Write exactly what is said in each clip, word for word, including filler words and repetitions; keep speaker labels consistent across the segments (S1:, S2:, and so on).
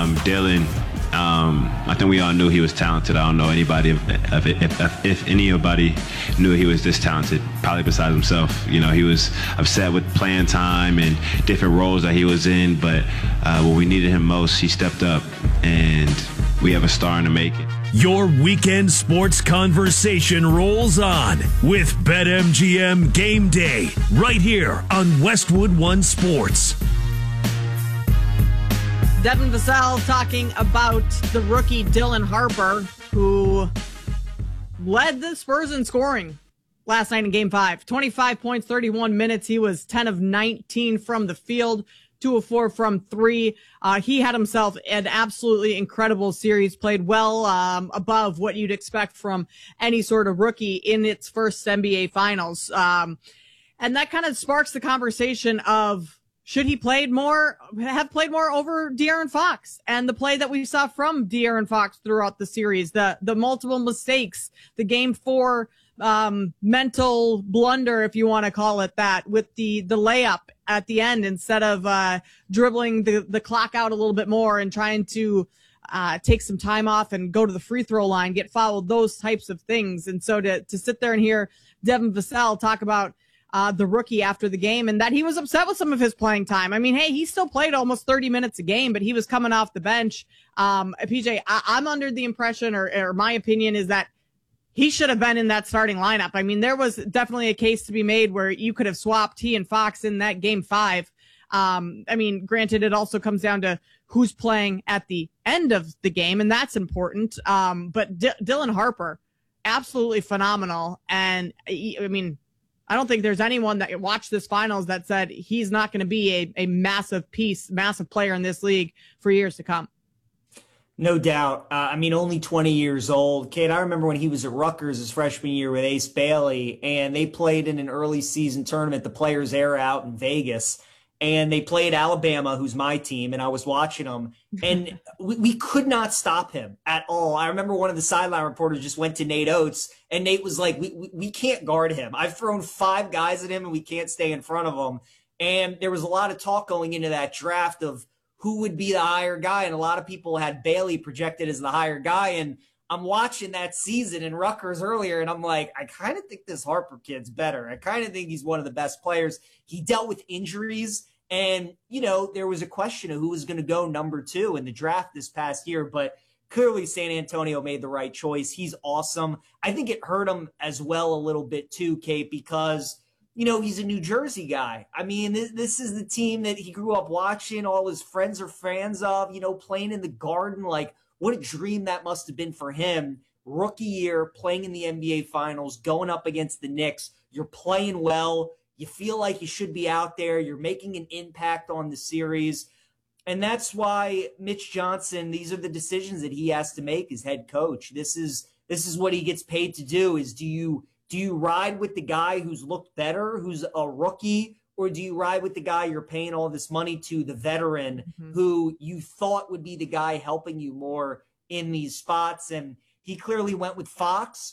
S1: um, Dylan, um, I think we all knew he was talented. I don't know anybody, if, if, if, if anybody knew he was this talented, probably besides himself. You know, he was upset with playing time and different roles that he was in, but uh, when we needed him most, he stepped up, and we have a star in the making.
S2: Your weekend sports conversation rolls on with BetMGM Game Day right here on Westwood One Sports.
S3: Devin Vassell talking about the rookie Dylan Harper, who led the Spurs in scoring last night in Game five. twenty-five points, thirty-one minutes. He was ten of nineteen from the field, two of four from three. Uh, he had himself an absolutely incredible series, played well um, above what you'd expect from any sort of rookie in its first N B A Finals. Um, and that kind of sparks the conversation of, should he played more, have played more over De'Aaron Fox, and the play that we saw from De'Aaron Fox throughout the series, the the multiple mistakes, the game four um, mental blunder, if you want to call it that, with the the layup at the end instead of uh, dribbling the the clock out a little bit more and trying to uh, take some time off and go to the free throw line, get fouled, those types of things. And so to to sit there and hear Devin Vassell talk about Uh, the rookie after the game, and that he was upset with some of his playing time. I mean, hey, he still played almost thirty minutes a game, but he was coming off the bench. Um, P J, I, I'm under the impression, or, or my opinion is that he should have been in that starting lineup. I mean, there was definitely a case to be made where you could have swapped he and Fox in that game five. Um, I mean, granted, it also comes down to who's playing at the end of the game, and that's important. Um, but D- Dylan Harper, absolutely phenomenal. And I mean, I don't think there's anyone that watched this finals that said he's not going to be a, a massive piece, massive player in this league for years to come.
S4: No doubt. Uh, I mean, only twenty years old. Kate, I remember when he was at Rutgers his freshman year with Ace Bailey, and they played in an early season tournament, the Players Era out in Vegas. And they played Alabama, who's my team, and I was watching them. And we, we could not stop him at all. I remember one of the sideline reporters just went to Nate Oates, and Nate was like, we, we, we can't guard him. I've thrown five guys at him, and we can't stay in front of him. And there was a lot of talk going into that draft of who would be the higher guy, and a lot of people had Bailey projected as the higher guy. And I'm watching that season in Rutgers earlier, and I'm like, I kind of think this Harper kid's better. I kind of think he's one of the best players. He dealt with injuries, and, you know, there was a question of who was going to go number two in the draft this past year, but clearly San Antonio made the right choice. He's awesome. I think it hurt him as well a little bit too, Kate, because, you know, he's a New Jersey guy. I mean, this, this is the team that he grew up watching, all his friends are fans of, you know, playing in the Garden. Like, what a dream that must have been for him. Rookie year, playing in the N B A Finals, going up against the Knicks. You're playing well. You feel like you should be out there. You're making an impact on the series. And that's why Mitch Johnson, these are the decisions that he has to make as head coach. This is this is what he gets paid to do, is do you do you ride with the guy who's looked better, who's a rookie, or do you ride with the guy you're paying all this money to, the veteran, mm-hmm. who you thought would be the guy helping you more in these spots? And he clearly went with Fox.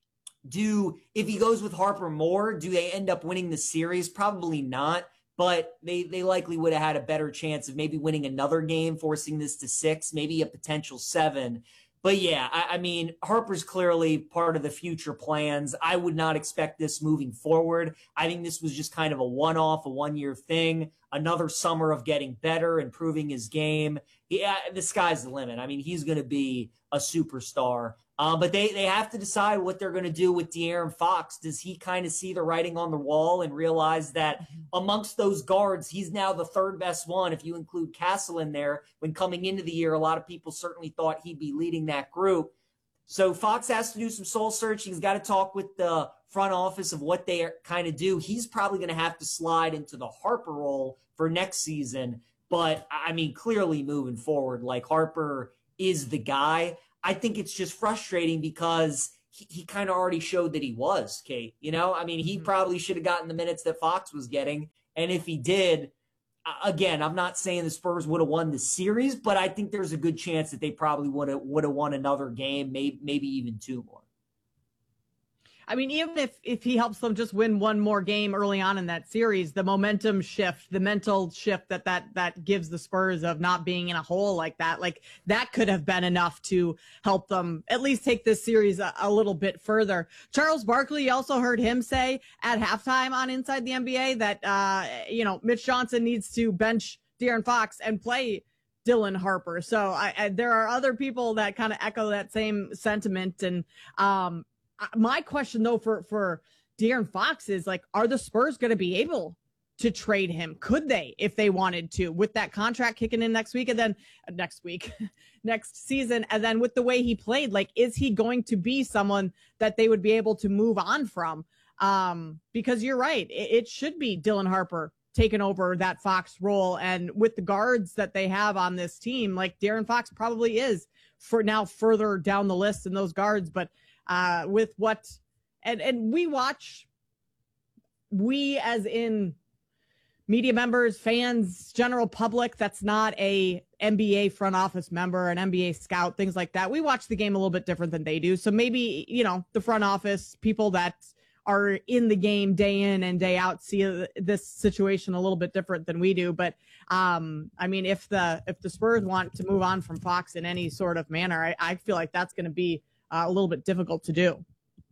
S4: Do if he goes with Harper more, do they end up winning the series? Probably not, but they, they likely would have had a better chance of maybe winning another game, forcing this to six, maybe a potential seven. But yeah, I, I mean, Harper's clearly part of the future plans. I would not expect this moving forward. I think this was just kind of a one-off, a one-year thing, another summer of getting better, improving his game. Yeah, the sky's the limit. I mean, he's going to be a superstar. Um, but they, they have to decide what they're going to do with De'Aaron Fox. Does he kind of see the writing on the wall and realize that amongst those guards, he's now the third best one? If you include Castle in there, when coming into the year, a lot of people certainly thought he'd be leading that group. So Fox has to do some soul searching. He's got to talk with the front office of what they kind of do. He's probably going to have to slide into the Harper role for next season. But, I mean, clearly moving forward, like, Harper is the guy. I think it's just frustrating because he, he kind of already showed that he was, Kate. You know, I mean, he probably should have gotten the minutes that Fox was getting. And if he did, again, I'm not saying the Spurs would have won the series, but I think there's a good chance that they probably would have would have won another game, maybe, maybe even two more.
S3: I mean, even if, if he helps them just win one more game early on in that series, the momentum shift, the mental shift that that, that gives the Spurs of not being in a hole like that, like that could have been enough to help them at least take this series a, a little bit further. Charles Barkley, you also heard him say at halftime on Inside the N B A that, uh, you know, Mitch Johnson needs to bench De'Aaron Fox and play Dylan Harper. So I, I, there are other people that kind of echo that same sentiment. And um, my question, though, for, for De'Aaron Fox is, like, are the Spurs going to be able to trade him? Could they, if they wanted to, with that contract kicking in next week and then uh, next week, next season? And then with the way he played, like, is he going to be someone that they would be able to move on from? Um, because you're right. It, it should be Dylan Harper taken over that Fox role. And with the guards that they have on this team, like De'Aaron Fox probably is for now further down the list in those guards. But uh, with what, and, and we watch, we as in media members, fans, general public, that's not a N B A front office member, an N B A scout, things like that. We watch the game a little bit different than they do. So maybe, you know, the front office people that are in the game day in and day out see this situation a little bit different than we do. But um, I mean, if the if the Spurs want to move on from Fox in any sort of manner, I, I feel like that's going to be uh, a little bit difficult to do.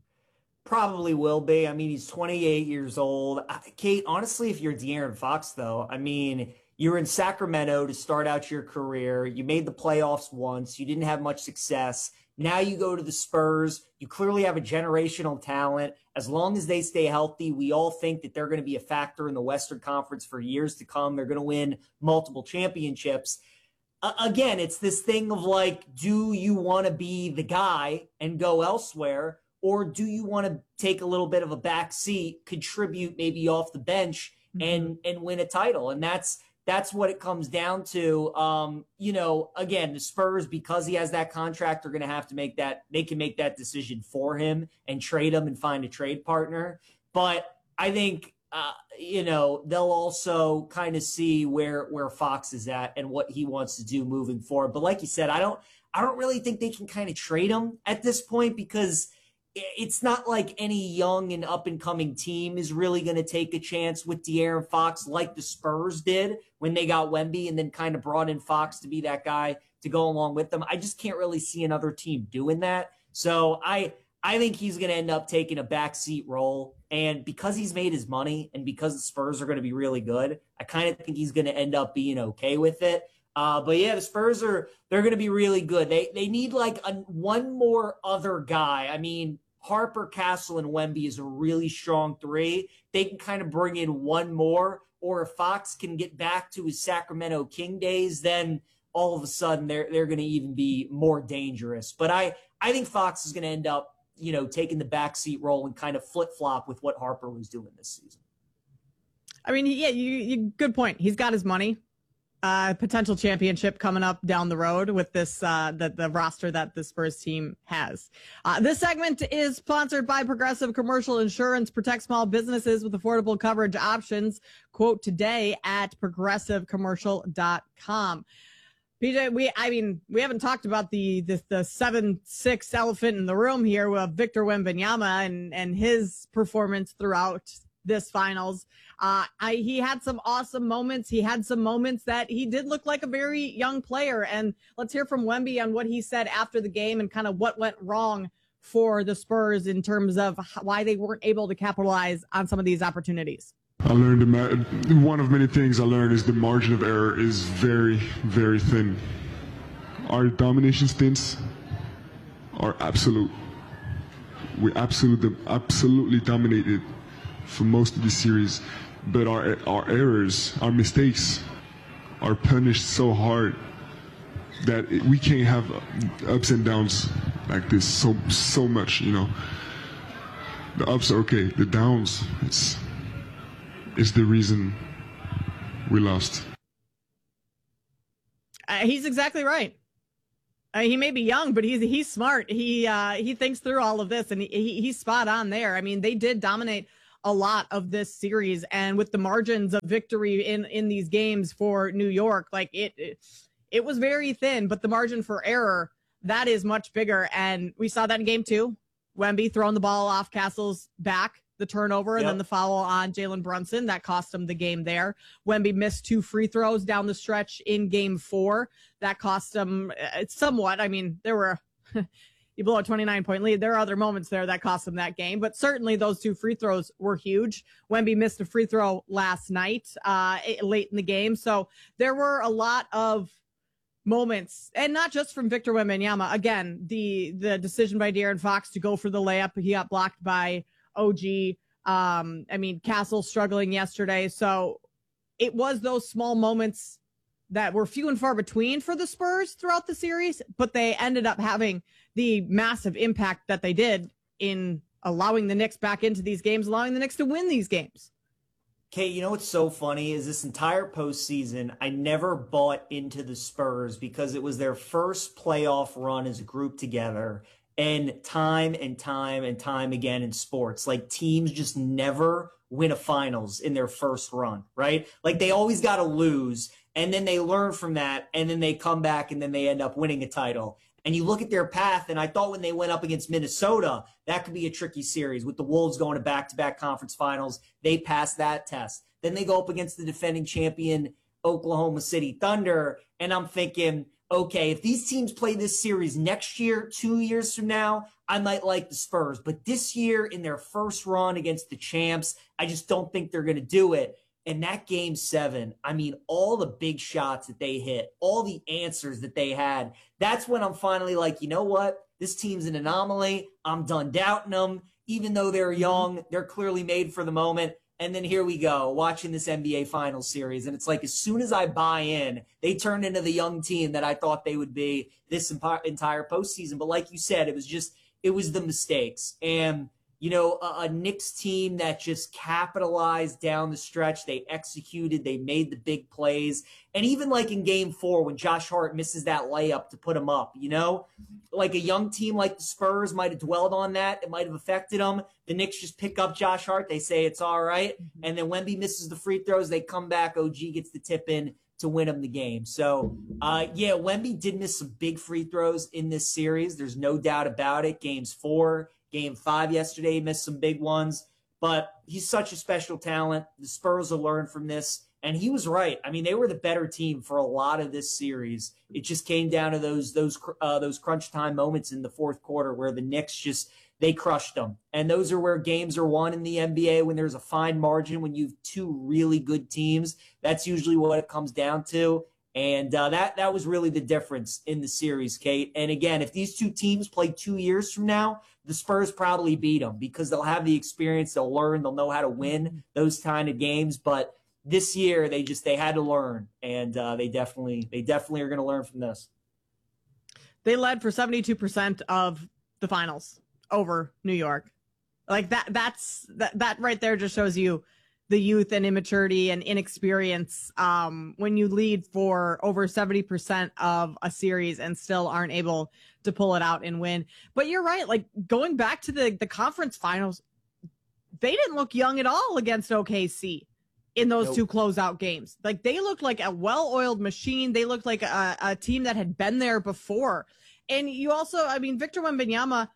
S4: Probably will be. I mean, he's twenty-eight years old. Kate, honestly, if you're De'Aaron Fox, though, I mean, you were in Sacramento to start out your career. You made the playoffs once. You didn't have much success. Now you go to the Spurs. You clearly have a generational talent. As long as they stay healthy, we all think that they're going to be a factor in the Western Conference for years to come. They're going to win multiple championships. Uh, again, it's this thing of like, do you want to be the guy and go elsewhere? Or do you want to take a little bit of a back seat, contribute maybe off the bench and, mm-hmm. and win a title? And that's, That's what it comes down to. Um, you know, again, the Spurs, because he has that contract, are going to have to make that, they can make that decision for him and trade him and find a trade partner. But I think, uh, you know, they'll also kind of see where, where Fox is at and what he wants to do moving forward. But like you said, I don't, I don't really think they can kind of trade him at this point, because it's not like any young and up-and-coming team is really going to take a chance with De'Aaron Fox like the Spurs did when they got Wemby and then kind of brought in Fox to be that guy to go along with them. I just can't really see another team doing that. So I I think he's going to end up taking a backseat role. And because he's made his money and because the Spurs are going to be really good, I kind of think he's going to end up being okay with it. Uh, but yeah, the Spurs are, they're going to be really good. They they need like a, one more other guy. I mean, Harper, Castle, and Wemby is a really strong three. They can kind of bring in one more, or if Fox can get back to his Sacramento King days, then all of a sudden they're they're going to even be more dangerous. But I, I think Fox is going to end up, you know, taking the backseat role and kind of flip-flop with what Harper was doing this season.
S3: I mean, yeah, you, you good point. He's got his money. Uh, potential championship coming up down the road with this, uh, the, the roster that the Spurs team has. Uh, this segment is sponsored by Progressive Commercial Insurance. Protect small businesses with affordable coverage options. Quote today at progressive commercial dot com. P J, we, I mean, we haven't talked about the, the, the seven six elephant in the room here with Victor Wembanyama and, and his performance throughout this finals. Uh, I, he had some awesome moments. He had some moments that he did look like a very young player. And let's hear from Wemby on what he said after the game and kind of what went wrong for the Spurs in terms of why they weren't able to capitalize on some of these opportunities.
S5: I learned one of many things I learned is the margin of error is very, very thin. Our domination stints are absolute. We absolutely, absolutely dominated for most of the series, but our our errors, our mistakes, are punished so hard that it, we can't have ups and downs like this so so much. You know, the ups are okay, the downs, it's is the reason we lost.
S3: Uh, he's exactly right. Uh, he may be young, but he's he's smart. He uh, he thinks through all of this, and he, he he's spot on there. I mean, they did dominate a lot of this series, and with the margins of victory in in these games for New York, like it, it it was very thin, but the margin for error, that is much bigger. And we saw that in game two Wemby throwing the ball off Castle's back, the turnover, and
S4: Yep.
S3: then the foul on Jalen Brunson. That cost him the game there. Wemby missed two free throws down the stretch in game four. That cost him uh, somewhat. I mean, there were, you blow a twenty-nine point lead. There are other moments there that cost him that game, but certainly those two free throws were huge. Wemby missed a free throw last night, uh, late in the game. So there were a lot of moments, and not just from Victor Wembanyama. Again, the the decision by De'Aaron Fox to go for the layup, he got blocked by O G. Um, I mean, Castle struggling yesterday. So it was those small moments that were few and far between for the Spurs throughout the series, but they ended up having the massive impact that they did in allowing the Knicks back into these games, allowing the Knicks to win these games.
S4: Kate, you know what's so funny is this entire postseason, I never bought into the Spurs because it was their first playoff run as a group together. And time and time and time again in sports, like teams just never win a finals in their first run, right? Like they always got to lose, and then they learn from that, and then they come back, and then they end up winning a title. And you look at their path, and I thought when they went up against Minnesota, that could be a tricky series with the Wolves going to back-to-back conference finals. They passed that test. Then they go up against the defending champion Oklahoma City Thunder, and I'm thinking, okay, if these teams play this series next year, two years from now, I might like the Spurs. But this year, in their first run against the champs, I just don't think they're going to do it. And that game seven, I mean, all the big shots that they hit, all the answers that they had, that's when I'm finally like, you know what? This team's an anomaly. I'm done doubting them. Even though they're young, they're clearly made for the moment. And then here we go, watching this N B A Finals series. And it's like, as soon as I buy in, they turned into the young team that I thought they would be this entire postseason. But like you said, it was just, it was the mistakes. And, you know, a, a Knicks team that just capitalized down the stretch. They executed, they made the big plays. And even like in game four, when Josh Hart misses that layup to put him up, you know, like a young team like the Spurs might have dwelled on that. It might have affected them. The Knicks just pick up Josh Hart. They say it's all right. And then Wemby misses the free throws. They come back. O G gets the tip in to win him the game. So, uh, yeah, Wemby did miss some big free throws in this series. There's no doubt about it. Games four, game five yesterday, he missed some big ones. But he's such a special talent. The Spurs will learn from this. And he was right. I mean, they were the better team for a lot of this series. It just came down to those those uh, those crunch time moments in the fourth quarter where the Knicks just, they crushed them. And those are where games are won in the N B A, when there's a fine margin, when you have two really good teams. That's usually what it comes down to. And uh, that that was really the difference in the series, Kate. And again, if these two teams play two years from now, the Spurs probably beat them because they'll have the experience, they'll learn, they'll know how to win those kind of games. But this year, they just they had to learn, and uh, they definitely they definitely are going to learn from this.
S3: They led for seventy-two percent of the finals over New York. Like that that's that that right there just shows you the youth and immaturity and inexperience um, when you lead for over seventy percent of a series and still aren't able to pull it out and win. But you're right. Like going back to the, the conference finals, they didn't look young at all against O K C in those nope. two closeout games. Like they looked like a well-oiled machine. They looked like a, a team that had been there before. And you also, I mean, Victor Wembanyama,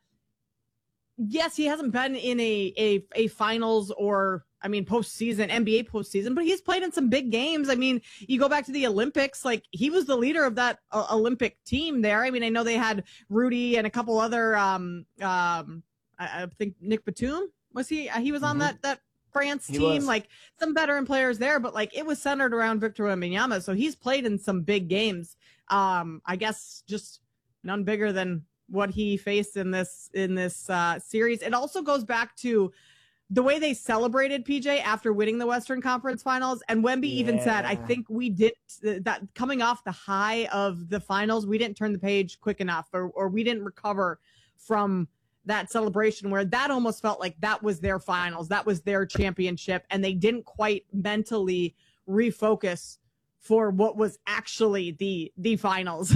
S3: yes, he hasn't been in a, a, a finals or, I mean, postseason, N B A postseason, but he's played in some big games. I mean, you go back to the Olympics, like he was the leader of that uh, Olympic team there. I mean, I know they had Rudy and a couple other, um, um, I, I think Nick Batum, was he, uh, he was on mm-hmm. that, that France
S4: he
S3: team,
S4: was.
S3: like some veteran players there, but like it was centered around Victor Wembanyama. So he's played in some big games. Um, I guess just none bigger than what he faced in this, in this, uh, series. It also goes back to the way they celebrated, P J, after winning the Western Conference Finals. And Wemby yeah. even said, I think we did that coming off the high of the finals. We didn't turn the page quick enough, or, or we didn't recover from that celebration, where that almost felt like that was their finals. That was their championship. And they didn't quite mentally refocus for what was actually the, the finals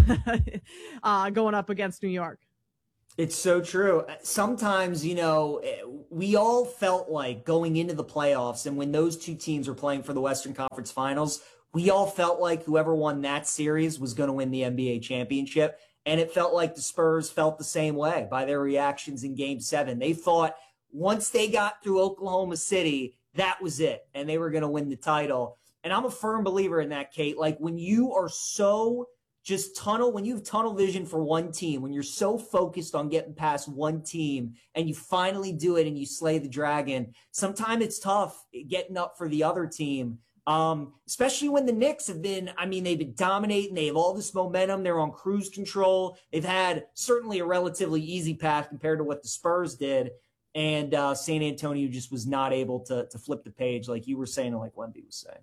S3: uh, going up against New York.
S4: It's so true. Sometimes, you know, we all felt like going into the playoffs, and when those two teams were playing for the Western Conference Finals, we all felt like whoever won that series was going to win the N B A championship. And it felt like the Spurs felt the same way by their reactions in game seven. They thought once they got through Oklahoma City, that was it. And they were going to win the title. And I'm a firm believer in that, Kate. Like when you are so just tunnel, when you have tunnel vision for one team, when you're so focused on getting past one team and you finally do it and you slay the dragon, sometimes it's tough getting up for the other team. Um, especially when the Knicks have been, I mean, they've been dominating. They have all this momentum. They're on cruise control. They've had certainly a relatively easy path compared to what the Spurs did. And uh, San Antonio just was not able to, to flip the page like you were saying and like Wemby was saying.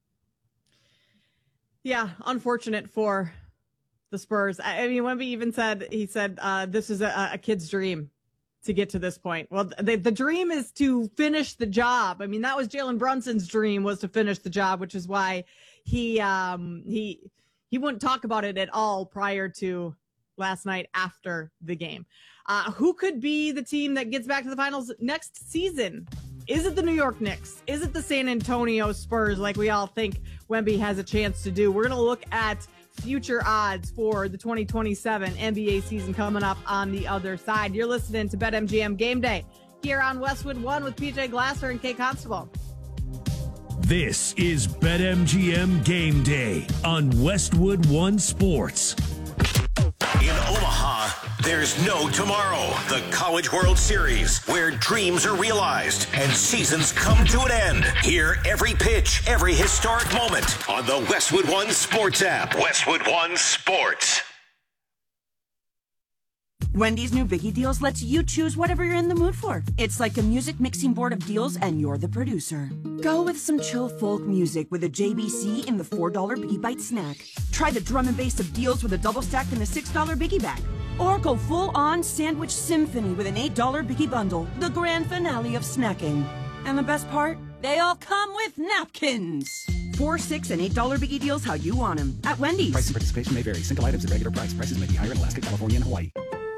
S3: Yeah, unfortunate for the Spurs. I mean, Wemby even said, he said, uh, this is a, a kid's dream to get to this point. Well, the, the dream is to finish the job. I mean, that was Jalen Brunson's dream, was to finish the job, which is why he um, he he wouldn't talk about it at all prior to last night after the game. Uh, who could be the team that gets back to the finals next season? Is it the New York Knicks? Is it the San Antonio Spurs, like we all think Wemby has a chance to do? We're going to look at future odds for the twenty twenty-seven N B A season coming up on the other side. You're listening to BetMGM Game Day here on Westwood One with P J Glasser and Kate Constable.
S2: This is BetMGM Game Day on Westwood One Sports.
S6: In Omaha, there's no tomorrow. The College World Series, where dreams are realized and seasons come to an end. Hear every pitch, every historic moment on the Westwood One Sports app. Westwood One Sports.
S7: Wendy's new Biggie Deals lets you choose whatever you're in the mood for. It's like a music mixing board of deals, and you're the producer. Go with some chill folk music with a J B C in the four dollar Biggie Bite snack. Try the drum and bass of deals with a double stack in the six dollar Biggie bag. Or go full-on sandwich symphony with an eight dollar Biggie bundle, the grand finale of snacking. And the best part? They all come with napkins. Four, six, and eight dollar Biggie Deals how you want them at Wendy's.
S8: Price and participation may vary. Single items at regular price. Prices may be higher in Alaska, California, and Hawaii.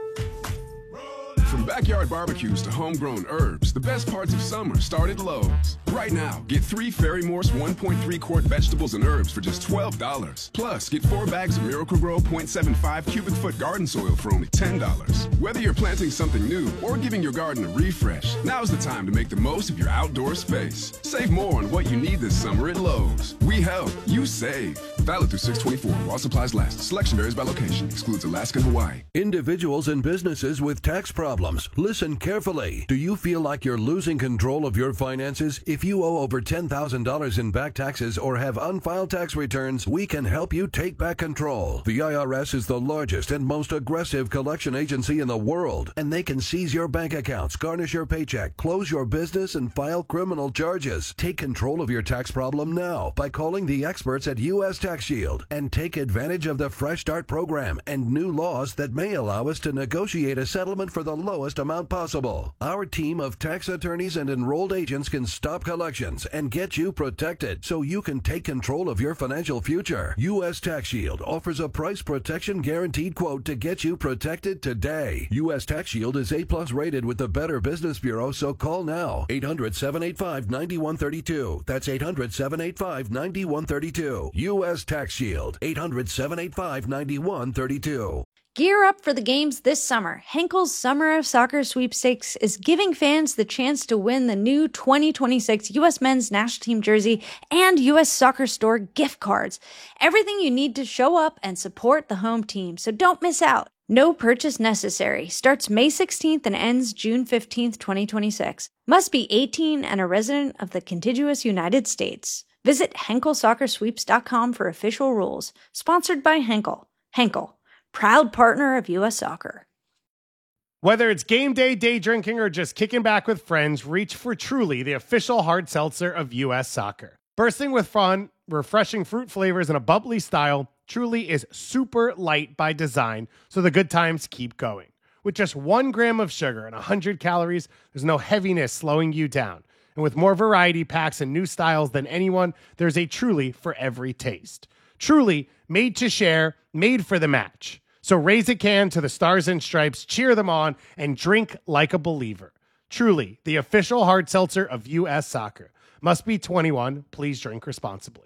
S9: From backyard barbecues to homegrown herbs, the best parts of summer start at Lowe's. Right now, get three Ferry Morse one point three quart vegetables and herbs for just twelve dollars. Plus, get four bags of Miracle-Gro point seven five cubic foot garden soil for only ten dollars. Whether you're planting something new or giving your garden a refresh, now's the time to make the most of your outdoor space. Save more on what you need this summer at Lowe's. We help, you save. Valid through six twenty-four while supplies last. Selection varies by location. Excludes Alaska and Hawaii.
S10: Individuals and businesses with tax problems, listen carefully. Do you feel like you're losing control of your finances? If you owe over ten thousand dollars in back taxes or have unfiled tax returns, we can help you take back control. The I R S is the largest and most aggressive collection agency in the world, and they can seize your bank accounts, garnish your paycheck, close your business, and file criminal charges. Take control of your tax problem now by calling the experts at U S Tax Shield and take advantage of the Fresh Start program and new laws that may allow us to negotiate a settlement for the lowest amount possible. Our team of tax attorneys and enrolled agents can stop collections and get you protected so you can take control of your financial future. U S Tax Shield offers a price protection guaranteed quote to get you protected today. U S Tax Shield is A plus rated with the Better Business Bureau, so call now. eight hundred, seven eight five, nine one three two. That's eight hundred, seven eight five, nine one three two. U S Tax Shield. eight hundred, seven eight five, nine one three two.
S11: Gear up for the games this summer. Henkel's Summer of Soccer Sweepstakes is giving fans the chance to win the new twenty twenty-six U S Men's National Team jersey and U S Soccer Store gift cards. Everything you need to show up and support the home team, so don't miss out. No purchase necessary. Starts May sixteenth and ends June fifteenth, twenty twenty-six. Must be eighteen and a resident of the contiguous United States. Visit Henkel Soccer Sweeps dot com for official rules. Sponsored by Henkel. Henkel, proud partner of U S Soccer.
S12: Whether it's game day, day drinking, or just kicking back with friends, reach for Truly, the official hard seltzer of U S Soccer. Bursting with fun, refreshing fruit flavors, and a bubbly style, Truly is super light by design, so the good times keep going. With just one gram of sugar and one hundred calories, there's no heaviness slowing you down. And with more variety packs and new styles than anyone, there's a Truly for every taste. Truly, made to share, made for the match. So raise a can to the Stars and Stripes, cheer them on, and drink like a believer. Truly, the official hard seltzer of U S Soccer. Must be twenty-one. Please drink responsibly.